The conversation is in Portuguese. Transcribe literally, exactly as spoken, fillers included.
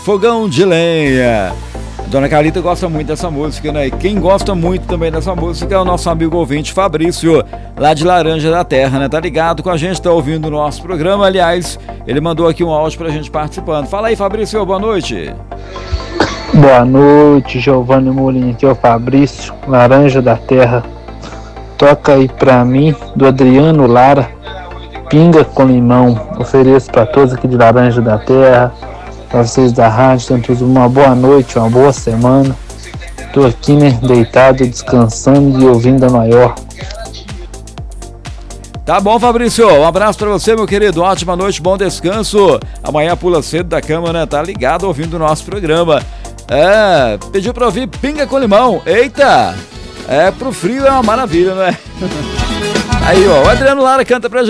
Fogão de Lenha. Dona Carlita gosta muito dessa música, né? E quem gosta muito também dessa música é o nosso amigo ouvinte Fabrício, lá de Laranja da Terra, né? Tá ligado com a gente, tá ouvindo o nosso programa. Aliás, ele mandou aqui um áudio pra gente participando. Fala aí, Fabrício, boa noite. Boa noite, Giovanni Molinho, aqui é o Fabrício, Laranja da Terra. Toca aí pra mim, do Adriano Lara, Pinga com Limão. Ofereço pra todos aqui de Laranja da Terra, pra vocês da rádio, tenham todos uma boa noite, uma boa semana. Tô aqui, né, deitado, descansando e ouvindo a maior. Tá bom, Fabrício, um abraço pra você, meu querido, ótima noite, bom descanso. Amanhã pula cedo da cama, né, tá ligado ouvindo o nosso programa. É, pediu pra ouvir Pinga com Limão, eita, é, pro frio é uma maravilha, não é? Aí, ó, o Adriano Lara canta pra gente.